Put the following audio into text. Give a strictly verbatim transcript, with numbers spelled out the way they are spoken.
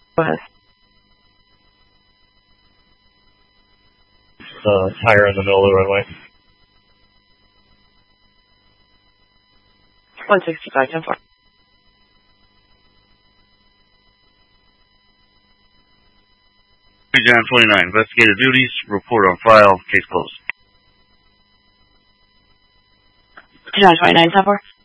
Go ahead. Uh, tire in the middle of the runway. one sixty-five, ten four. John twenty-nine, investigative duties, report on file, case closed. John twenty-nine, ten four.